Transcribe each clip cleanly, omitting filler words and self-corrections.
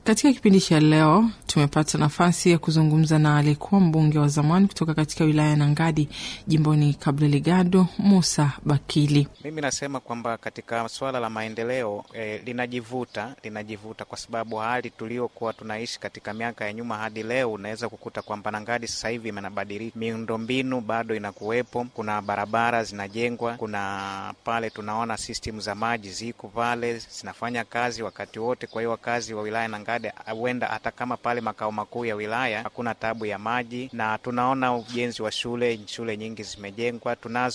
Katika kipindi cha leo tumepata nafasi ya kuzungumza na aliyekuwa mbunge wa zamani kutoka katika wilaya ya Nangadi jimboni Cabo Delgado, Musa Bakili. Mimi nasema kwamba katika swala la maendeleo linajivuta kwa sababu hali tuliokuwa tunaishi katika miaka ya nyuma hadi leo, unaweza kukuta kwamba Nangadi sasa hivi imenabadilika. Miundombinu bado inakuwepo, kuna barabara zinajengwa, kuna pale tunaona system za maji ziko pale zinafanya kazi wakati wote. Kwa hiyo wakazi wa wilaya Nangadi huenda hata kama pale makao makuu ya wilaya hakuna tabu ya maji, na tunaona ujenzi wa shule nyingi zimejengwa.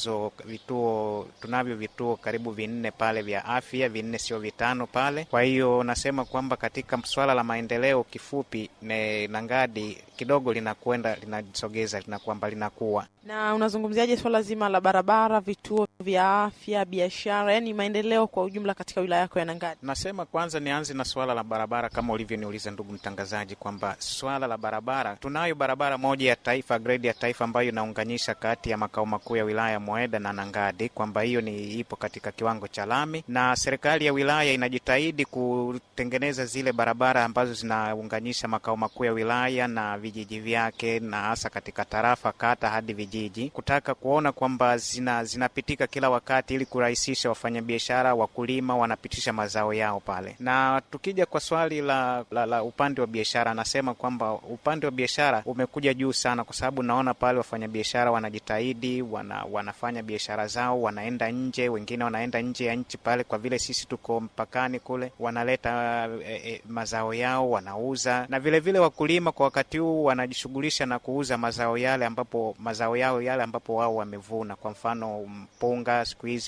Tunavyo vituo karibu 4 pale vya afya, 4 sio 5 pale. Kwa hiyo nasema kwamba katika swala la maendeleo kifupi Nangadi kidogo linasogeza kwamba linakuwa. Na unazungumziaje swala zima la barabara, vituo vya afya, biashara, yani maendeleo kwa ujumla katika wilaya yako ya Nangadi? Nasema kwanza nianze na swala la barabara kama ulivyoniuliza ndugu mtangazaji, kwamba swala la barabara, tunayo barabara moja ya taifa, grade ya taifa, ambayo inaunganisha kati ya makao makuu ya wilaya Moeda na Nangadi, kwamba hiyo ipo katika kiwango cha lami, na serikali ya wilaya inajitahidi kutengeneza zile barabara ambazo zinaunganisha makao makuu ya wilaya na vijiji vyake, na hasa katika tarafa, kata hadi vijiji, kutaka kuona kwamba zinapitika kila wakati ili kurahisisha wafanyabiashara, wakulima wanapitisha mazao yao pale. Na tukija kwa swali la upande wa biashara, nasema kwamba upande wa biashara umekuja juu sana, kwa sababu naona pale wafanyabiashara wanajitahidi, wanafanya biashara zao, wanaenda nje, wengine wanaenda nje ya nchi pale, kwa vile sisi tuko mpakani kule, wanaleta mazao yao wanauza. Na vile vile wakulima kwa wakati huu wanajishughulisha na kuuza mazao yao yale ambapo wao wamevuna. Kwa mfano mpunga siku hizi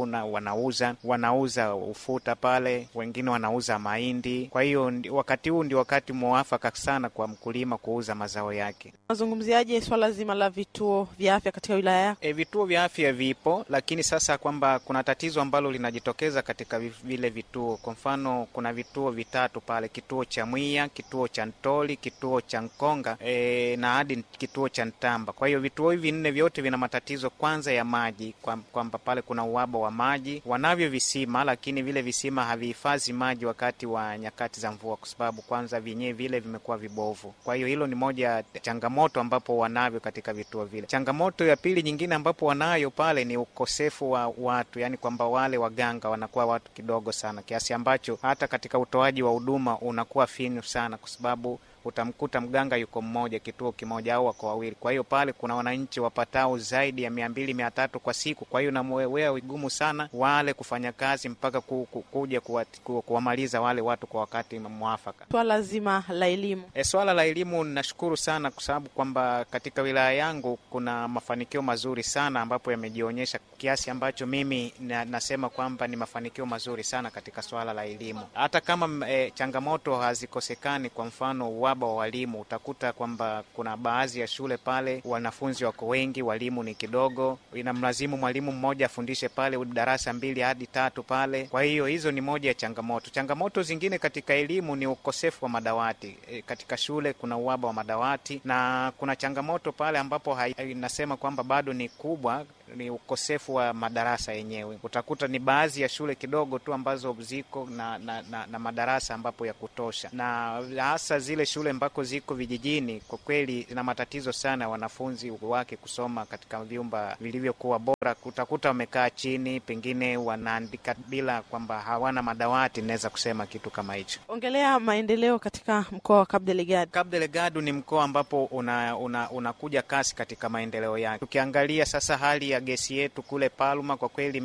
wanauza ufuta pale, wengine wanauza mahindi. Kwa hiyo wakati huu ndio wakati mwafaka sana kwa mkulima kuuza mazao yake. Unazungumziaje swala zima la vituo vya afya katika wilaya yako? Vituo vya afya vipo, lakini sasa kwamba kuna tatizo ambalo linajitokeza katika vile vituo. Kwa mfano kuna vituo 3 pale, kituo cha Mwiya, kituo cha Ntoli, kituo cha Nkonga na hadi kituo cha Ntamba. Kwa hiyo vituo hivi 4 vyote vina matatizo kwanza ya maji, kwamba pale kuna uhaba wa maji. Wanavyo visima, lakini vile visima havihifadhi maji wakati wa nyakati za mvua, kwa sababu kwanza vyenyewe vile vimekuwa vibovu. Kwa hiyo hilo ni moja changamoto ambapo wanavyo katika vituo vile. Changamoto ya pili nyingine ambapo wanayo pale ni ukosefu wa watu, yani kwamba wale waganga wanakuwa watu kidogo sana, kiasi ambacho hata katika utoaji wa huduma unakuwa finyu sana, kwa sababu utamkuta mganga yuko mmoja kituo kimoja au wako wawili. Kwa hiyo pale kuna wananchi wapatao zaidi ya 200-300 kwa siku. Kwa hiyo namwewea vigumu sana wale kufanya kazi mpaka kuja kuwamaliza wale watu kwa wakati mwafaka. Swala zima la elimu. Swala la elimu nashukuru sana, kwa sababu kwamba katika wilaya yangu kuna mafanikio mazuri sana ambapo yamejionyesha, kiasi ambacho mimi nasema kwamba ni mafanikio mazuri sana katika swala la elimu. Hata kama changamoto hazikosekani, kwa mfano wa walimu, utakuta kwamba kuna baadhi ya shule pale wanafunzi wako wengi, walimu ni kidogo, inamlazimu mwalimu mmoja afundishe pale darasa 2 hadi 3 pale. Kwa hiyo hizo ni moja ya changamoto. Changamoto zingine katika elimu ni ukosefu wa madawati. Katika shule kuna uhaba wa madawati, na kuna changamoto pale ambapo nasema kwamba bado ni kubwa, ni ukosefu wa madarasa yenyewe. Utakuta ni baadhi ya shule kidogo tu ambazo ziko na madarasa ambapo ya kutosha, na hasa zile shule ambako ziko vijijini kwa kweli zina matatizo sana wanafunzi wake kusoma katika vyumba vilivyokuwa bora. Utakuta wamekaa chini, pengine wanaandika bila kwamba hawana madawati, naweza kusema kitu kama hicho. Ongelea maendeleo katika mkoa wa Cabo Delgado. Cabo Delgado ni mkoa ambapo unakuja kasi katika maendeleo yake. Tukiangalia sasa hali ya gesi yetu kule Palma, kwa kweli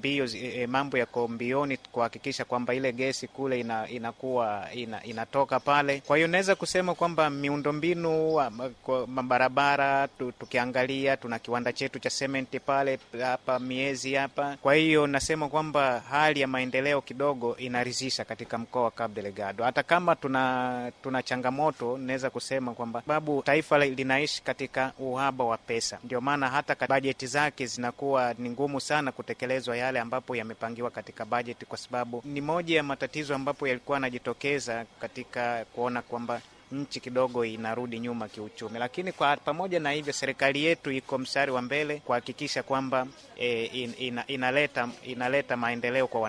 mambo yako mbioni kuhakikisha kwamba ile gesi kule inatoka pale. Kwa hiyo naweza kusema kwamba miundombinu, mabarabara, tukiangalia tuna kiwanda chetu cha sementi pale hapa miezi hapa. Kwa hiyo nasema kwamba hali ya maendeleo kidogo inaridhisha katika mkoa wa Cabo Delgado. Hata kama tuna changamoto, naweza kusema kwamba sababu taifa linaishi katika uhaba wa pesa, ndio maana hata bajeti zake zinakuwa ni ngumu sana kutekelezwa yale ambapo yamepangiwa katika bajeti, kwa sababu ni moja ya matatizo ambapo yalikuwa yanajitokeza katika kuona kwamba nchi kidogo inarudi nyuma kiuchumi. Lakini kwa pamoja na hivyo, serikali yetu iko mstari wa mbele kuhakikisha kwamba inaleta maendeleo kwa wananchi.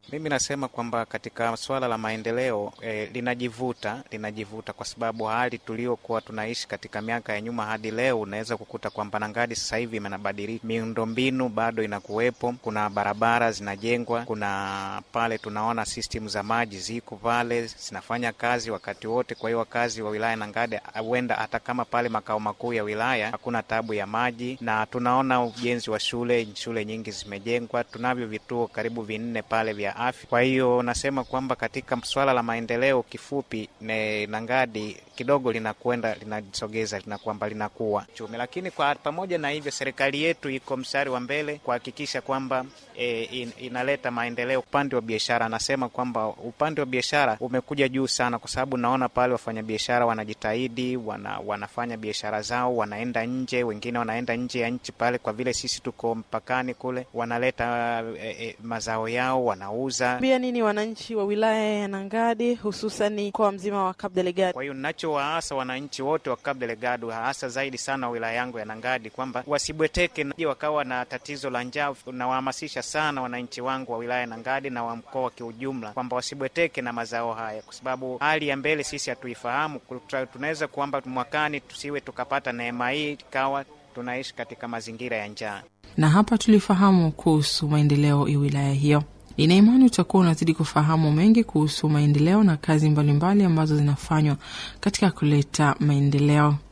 Mimi nasema kwamba katika swala la maendeleo linajivuta kwa sababu hali tuliokuwa tunaishi katika miaka ya nyuma hadi leo, unaweza kukuta kwamba Nangadi sasa hivi imenabadilika. Miundombinu bado inakuwepo, kuna barabara zinajengwa, kuna pale tunaona system za maji ziko pale zinafanya kazi wakati wote. Kwa hiyo wakazi wa wilaya Nangadi huenda hata kama pale makao makuu ya wilaya hakuna tabu ya maji, na tunaona ujenzi wa shule nyingi zimejengwa, tunavyo vituo karibu 4 pale vya afya. Kwa hiyo nasema kwamba katika swala la maendeleo kifupi Nangadi kidogo linakwenda linasogeza kwamba linakuwa chumi, lakini kwa pamoja na hivyo serikali yetu iko mstari wa mbele kuhakikisha kwamba inaleta maendeleo upande wa biashara. Nasema kwamba upande wa biashara umekuja juu sana, kwa sababu naona pale wafanyabiashara wanajitahidi, wanafanya biashara zao, wanaenda nje, wengine wanaenda nje ya nchi pale, kwa vile sisi tuko mpakani kule, wanaleta mazao yao wanauza. Pia nini wananchi wa wilaya ya Nangadi hususan kwa mzima wa Cabo Delgado? Kwa hiyo ninachowaasa wananchi wote wa Cabo Delgado, hasa zaidi sana wilaya yangu ya Nangadi, kwamba wasibweteke na wakawa na tatizo la njaa. Nawahamasisha sana wananchi wangu wa wilaya ya Nangadi na wa mkoa kiujumla kwamba wasibweteke na mazao haya, kwa sababu hali ya mbele sisi hatuifahamu. Tunaweza kuomba mwakani tusiwe tukapata neema hii ikawa tunaishi katika mazingira ya njaa. Na hapa tulifahamu kuhusu maendeleo ya wilaya hiyo. Nina imani utakuwa unazidi kufahamu mengi kuhusu maendeleo na kazi mbalimbali ambazo zinafanywa katika kuleta maendeleo.